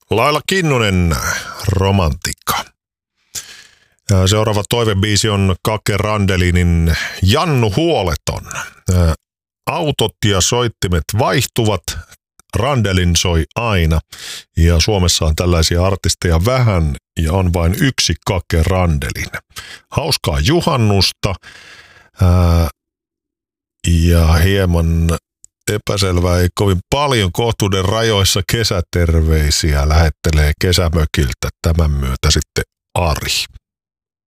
Laila Kinnunen, Romantikka. Ja seuraava toivebiisi on Kake Randelinin Jannu Huoleton. Autot ja soittimet vaihtuvat, Randelin soi aina. Ja Suomessa on tällaisia artisteja vähän ja on vain yksi Kake Randelin. Hauskaa juhannusta ja hieman epäselvää, ei kovin paljon kohtuuden rajoissa kesäterveisiä lähettelee kesämökiltä tämän myötä sitten Ari.